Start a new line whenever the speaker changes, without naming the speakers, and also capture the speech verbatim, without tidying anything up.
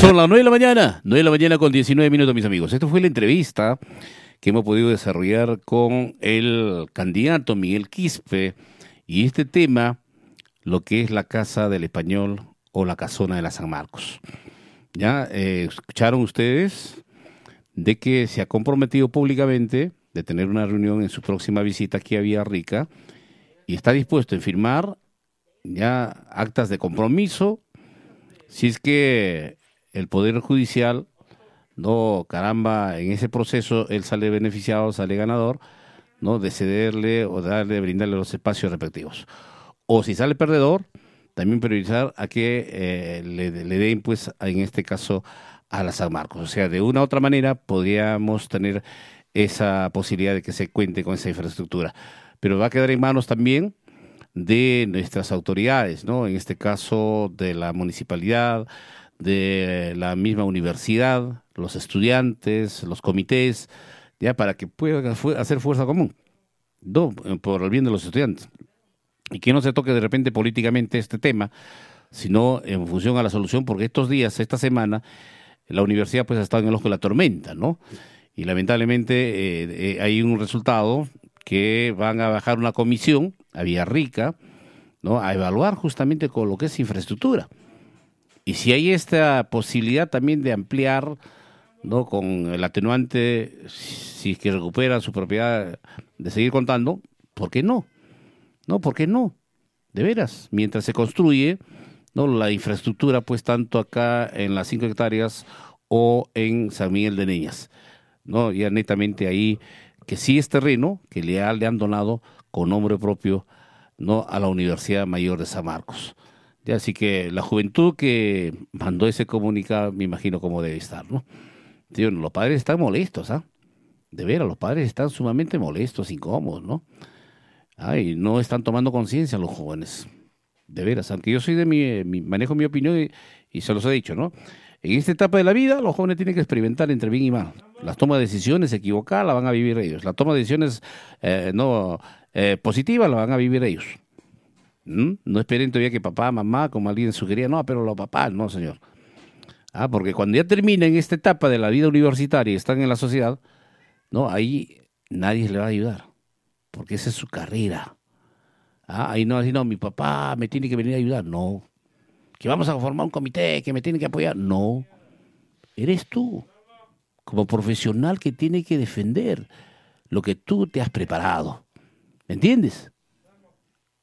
Son las nueve de la mañana, nueve de la mañana con diecinueve minutos, mis amigos. Esta fue la entrevista que hemos podido desarrollar con el candidato Miguel Quispe y este tema, lo que es la Casa del Español o la Casona de la San Marcos. Ya eh, escucharon ustedes de que se ha comprometido públicamente de tener una reunión en su próxima visita aquí a Villarrica y está dispuesto a firmar ya actas de compromiso si es que el Poder Judicial, no, caramba, en ese proceso él sale beneficiado, sale ganador, ¿no? De cederle o darle, brindarle los espacios respectivos. O si sale perdedor, también priorizar a que eh, le, le den, pues, en este caso, a la San Marcos. O sea, de una u otra manera podríamos tener esa posibilidad de que se cuente con esa infraestructura. Pero va a quedar en manos también de nuestras autoridades, ¿no? En este caso de la municipalidad, de la misma universidad, los estudiantes, los comités, ya para que puedan hacer fuerza común, no, por el bien de los estudiantes. Y que no se toque de repente políticamente este tema, sino en función a la solución, porque estos días, esta semana, la universidad pues ha estado en el ojo de la tormenta, ¿no? Y lamentablemente eh, eh, hay un resultado que van a bajar una comisión a Villarrica, ¿no? A evaluar justamente con lo que es infraestructura. Y si hay esta posibilidad también de ampliar, ¿no? Con el atenuante, si es que recuperan su propiedad, de seguir contando, ¿por qué no? No, ¿por qué no? De veras, mientras se construye, ¿no? La infraestructura, pues tanto acá en las cinco hectáreas o en San Miguel de Niñas, ¿no? Ya netamente ahí, que sí es terreno que le, ha, le han donado con nombre propio, ¿no? A la Universidad Mayor de San Marcos. Ya, así que la juventud que mandó ese comunicado, me imagino cómo debe estar, ¿no? Tío, los padres están molestos, ¿ah? De veras, los padres están sumamente molestos, incómodos, ¿no? Ay, no están tomando conciencia los jóvenes. De veras, aunque yo soy de mi, mi manejo mi opinión y, y se los he dicho, ¿no? En esta etapa de la vida, los jóvenes tienen que experimentar entre bien y mal. Las tomas de decisiones equivocadas las van a vivir ellos. La toma de decisiones eh, no eh, positivas las van a vivir ellos. ¿Mm? No esperen todavía que papá, mamá, como alguien sugería, no, pero los papás, no, señor. Ah, porque cuando ya terminen esta etapa de la vida universitaria y están en la sociedad, no, ahí nadie le va a ayudar, porque esa es su carrera. Ah, ahí no, así no, mi papá me tiene que venir a ayudar, no. Que vamos a formar un comité que me tiene que apoyar, no. Eres tú, como profesional que tiene que defender lo que tú te has preparado. ¿Me entiendes?